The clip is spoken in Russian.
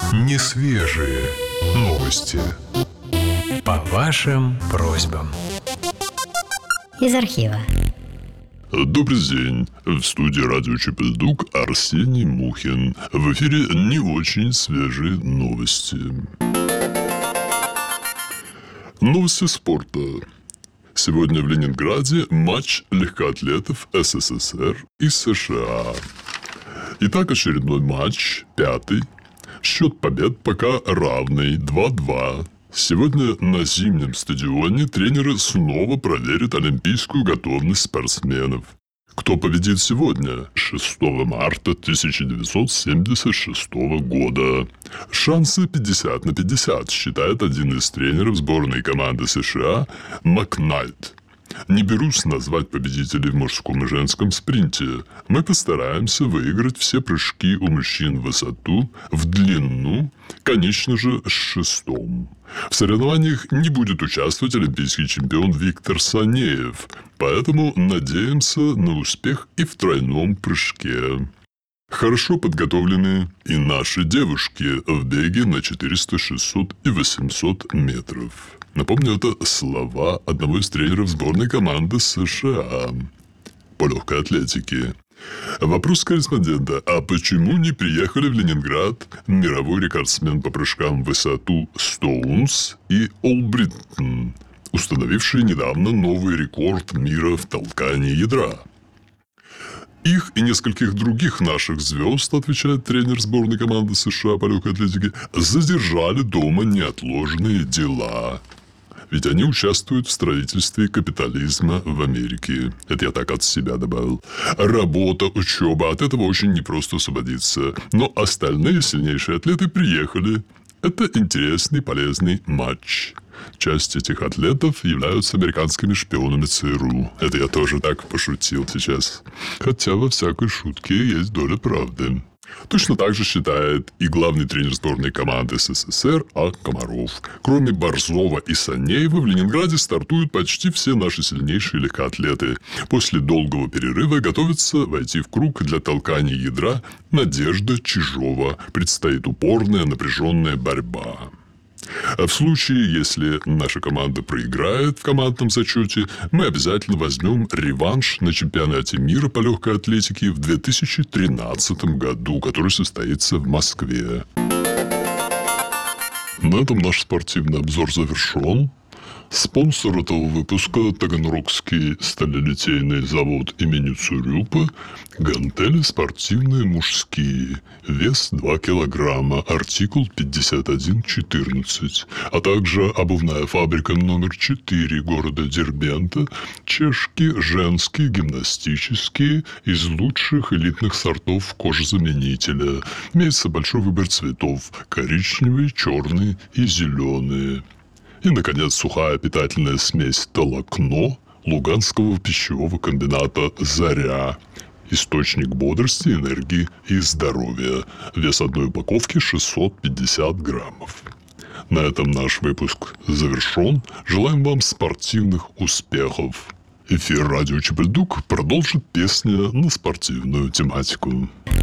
Несвежие новости. По вашим просьбам. Из архива. Добрый день. В студии радио Чепельдук Арсений Мухин. В эфире не очень свежие новости. Новости спорта. Сегодня в Ленинграде матч легкоатлетов СССР и США. Итак, очередной матч, 5-й. Счет побед пока равный, 2-2. Сегодня на зимнем стадионе тренеры снова проверят олимпийскую готовность спортсменов. Кто победит сегодня, 6 марта 1976 года? Шансы 50/50, считает один из тренеров сборной команды США Макнайт. Не берусь назвать победителей в мужском и женском спринте. Мы постараемся выиграть все прыжки у мужчин в высоту, в длину, конечно же, с шестом. В соревнованиях не будет участвовать олимпийский чемпион Виктор Санеев, поэтому надеемся на успех и в тройном прыжке. Хорошо подготовлены и наши девушки в беге на 400, 600 и 800 метров. Напомню, это слова одного из тренеров сборной команды США по легкой атлетике. Вопрос корреспондента. А почему не приехали в Ленинград мировой рекордсмен по прыжкам в высоту Стоунс и Олбриттон, установившие недавно новый рекорд мира в толкании ядра? Их и нескольких других наших звезд, отвечает тренер сборной команды США по легкой атлетике, задержали дома неотложные дела. Ведь они участвуют в строительстве капитализма в Америке. Это я так от себя добавил. Работа, учеба. От этого очень непросто освободиться. Но остальные сильнейшие атлеты приехали. Это интересный, полезный матч. Часть этих атлетов являются американскими шпионами ЦРУ. Это я тоже так пошутил сейчас. Хотя во всякой шутке есть доля правды. Точно так же считает и главный тренер сборной команды СССР А. Комаров. Кроме Борзова и Санеева, в Ленинграде стартуют почти все наши сильнейшие легкоатлеты. После долгого перерыва готовится войти в круг для толкания ядра Надежда Чижова. Предстоит упорная, напряженная борьба. А в случае, если наша команда проиграет в командном зачете, мы обязательно возьмем реванш на чемпионате мира по легкой атлетике в 2013 году, который состоится в Москве. На этом наш спортивный обзор завершен. Спонсор этого выпуска – Таганрогский сталелитейный завод имени Цурюпа. Гантели спортивные мужские. Вес 2 килограмма. Артикул 5114. А также обувная фабрика номер 4 города Дербента. Чешки женские гимнастические из лучших элитных сортов кожезаменителя. Имеется большой выбор цветов – коричневые, черные и зеленые. И, наконец, сухая питательная смесь «Толокно» Луганского пищевого комбината «Заря». Источник бодрости, энергии и здоровья. Вес одной упаковки 650 граммов. На этом наш выпуск завершен. Желаем вам спортивных успехов. Эфир радио Чепельдук продолжит песня на спортивную тематику.